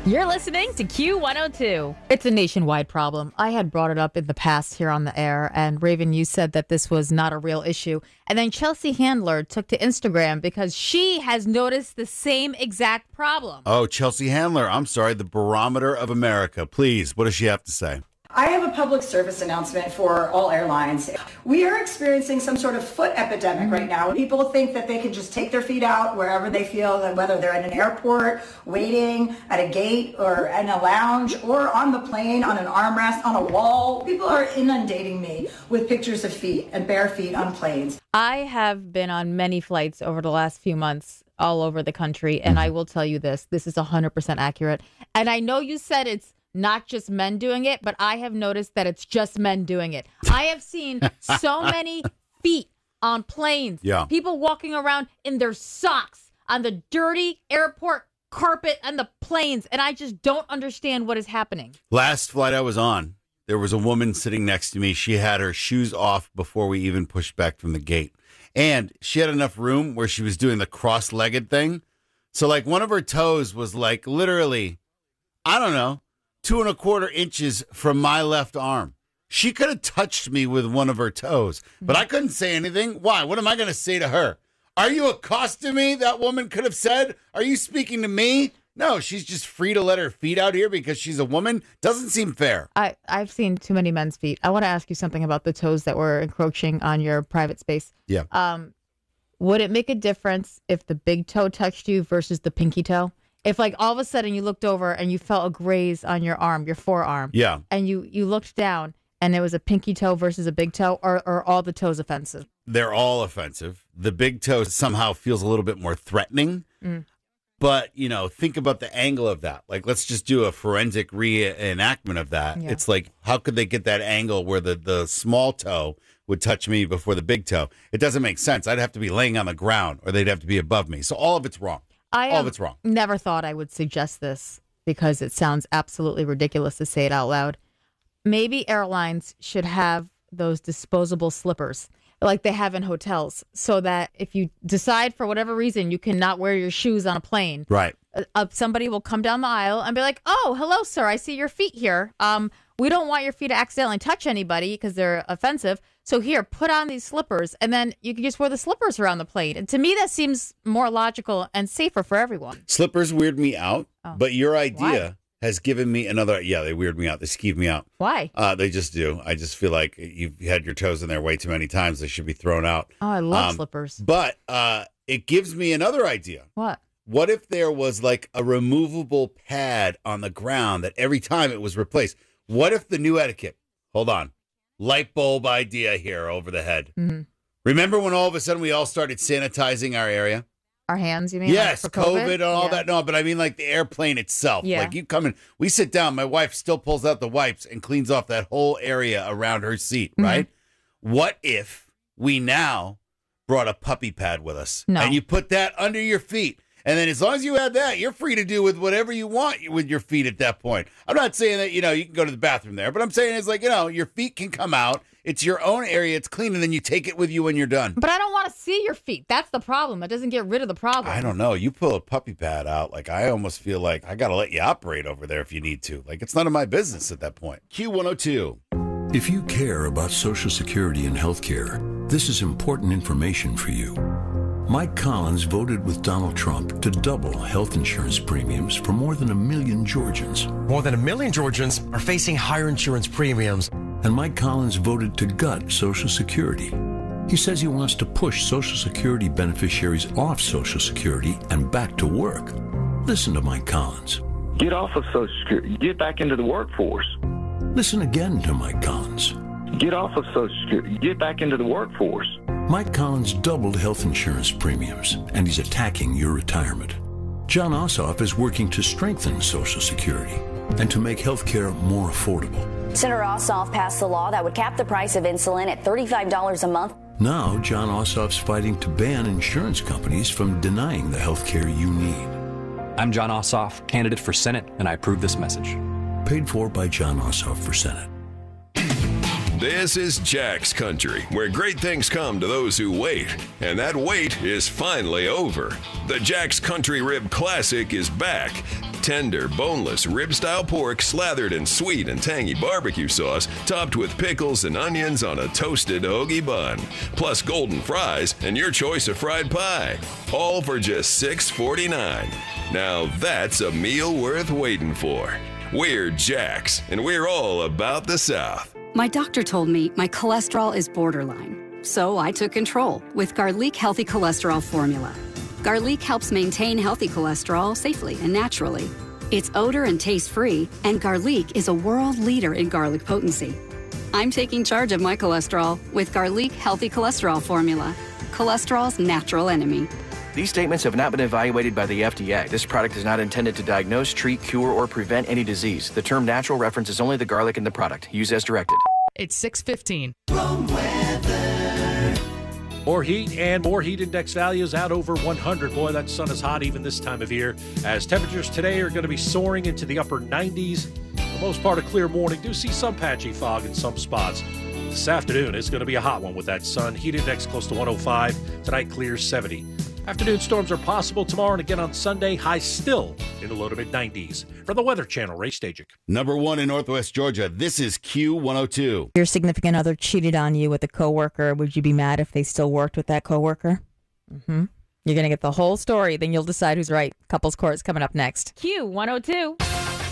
You're listening to Q102. It's a nationwide problem. I had brought it up in the past here on the air, and Raven, you said that this was not a real issue. And then Chelsea Handler took to Instagram because she has noticed the same exact problem. Oh, Chelsea Handler, I'm sorry, the barometer of America. Please, what does she have to say? I have a public service announcement for all airlines. We are experiencing some sort of foot epidemic right now. People think that they can just take their feet out wherever they feel, that whether they're at an airport, waiting at a gate, or in a lounge, or on the plane, on an armrest, on a wall. People are inundating me with pictures of feet and bare feet on planes. I have been on many flights over the last few months all over the country, and I will tell you this is 100% accurate. And I know you said it's not just men doing it, but I have noticed that it's just men doing it. I have seen so many feet on planes. Yeah. People walking around in their socks on the dirty airport carpet and the planes, and I just don't understand what is happening. Last flight I was on, there was a woman sitting next to me. She had her shoes off before we even pushed back from the gate. And she had enough room where she was doing the cross-legged thing. So, like, one of her toes was, like, literally, I don't know, 2¼ inches from my left arm. She could have touched me with one of her toes, but I couldn't say anything. Why? What am I going to say to her? Are you accosting me? That woman could have said. Are you speaking to me? No, she's just free to let her feet out here because she's a woman. Doesn't seem fair. I've seen too many men's feet. I want to ask you something about the toes that were encroaching on your private space. Yeah. Would it make a difference if the big toe touched you versus the pinky toe? If, like, all of a sudden you looked over and you felt a graze on your arm, your forearm. Yeah. And you looked down and it was a pinky toe versus a big toe, or are all the toes offensive? They're all offensive. The big toe somehow feels a little bit more threatening. But, you know, think about the angle of that. Like, let's just do a forensic reenactment of that. Yeah. It's like, how could they get that angle where the small toe would touch me before the big toe? It doesn't make sense. I'd have to be laying on the ground or they'd have to be above me. So all of it's wrong. All of it's wrong. Never thought I would suggest this because it sounds absolutely ridiculous to say it out loud. Maybe airlines should have those disposable slippers like they have in hotels so that if you decide for whatever reason you cannot wear your shoes on a plane, Right. Somebody will come down the aisle and be like, "Oh, hello, sir. I see your feet here. We don't want your feet to accidentally touch anybody because they're offensive. So here, put on these slippers, and then you can just wear the slippers around the plane." And to me, that seems more logical and safer for everyone. Slippers weird me out, but your idea Why? has given me another. Yeah, they weird me out. They skeeve me out. Why? They just do. I just feel like you've had your toes in there way too many times. They should be thrown out. Oh, I love slippers. But it gives me another idea. What? What if there was like a removable pad on the ground that every time it was replaced? What if the new etiquette? Hold on. Light bulb idea here over the head. Mm-hmm. Remember when all of a sudden we all started sanitizing our area? Our hands, you mean? Yes, like for COVID and all that. No, but I mean like the airplane itself. Yeah. Like you come in, we sit down, my wife still pulls out the wipes and cleans off that whole area around her seat, right? What if we now brought a puppy pad with us? No. And you put that under your feet. And then as long as you had that, you're free to do with whatever you want with your feet at that point. I'm not saying that, you can go to the bathroom there, but I'm saying it's like, your feet can come out. It's your own area. It's clean. And then you take it with you when you're done. But I don't want to see your feet. That's the problem. It doesn't get rid of the problem. I don't know. You pull a puppy pad out. Like, I almost feel like I got to let you operate over there if you need to. Like, it's none of my business at that point. Q102. If you care about Social Security and health care, this is important information for you. Mike Collins voted with Donald Trump to double health insurance premiums for more than 1 million Georgians. More than 1 million Georgians are facing higher insurance premiums. And Mike Collins voted to gut Social Security. He says he wants to push Social Security beneficiaries off Social Security and back to work. Listen to Mike Collins. Get off of Social Security. Get back into the workforce. Listen again to Mike Collins. Get off of Social Security. Get back into the workforce. Mike Collins doubled health insurance premiums, and he's attacking your retirement. John Ossoff is working to strengthen Social Security and to make health care more affordable. Senator Ossoff passed the law that would cap the price of insulin at $35 a month. Now, John Ossoff's fighting to ban insurance companies from denying the health care you need. I'm John Ossoff, candidate for Senate, and I approve this message. Paid for by John Ossoff for Senate. This is Jack's Country, where great things come to those who wait. And that wait is finally over. The Jack's Country Rib Classic is back. Tender, boneless, rib-style pork slathered in sweet and tangy barbecue sauce, topped with pickles and onions on a toasted hoagie bun. Plus golden fries and your choice of fried pie. All for just $6.49. Now that's a meal worth waiting for. We're Jax, and we're all about the South. My doctor told me my cholesterol is borderline, so I took control with Garlic Healthy Cholesterol Formula. Garlic helps maintain healthy cholesterol safely and naturally. It's odor and taste-free, and Garlic is a world leader in garlic potency. I'm taking charge of my cholesterol with Garlic Healthy Cholesterol Formula, cholesterol's natural enemy. These statements have not been evaluated by the FDA. This product is not intended to diagnose, treat, cure, or prevent any disease. The term natural references only the garlic in the product. Use as directed. It's 6:15. More heat and more heat index values out over 100. Boy, that sun is hot even this time of year, as temperatures today are going to be soaring into the upper 90s. For the most part, a clear morning. Do see some patchy fog in some spots. This afternoon is going to be a hot one with that sun. Heat index close to 105. Tonight clears 70. Afternoon storms are possible tomorrow and again on Sunday. Highs still in the low to mid-90s. From the Weather Channel, Ray Stajic. Number 1 in Northwest Georgia. This is Q102. Your significant other cheated on you with a coworker. Would you be mad if they still worked with that coworker? Mm-hmm. You're going to get the whole story. Then you'll decide who's right. Couples Court is coming up next. Q102.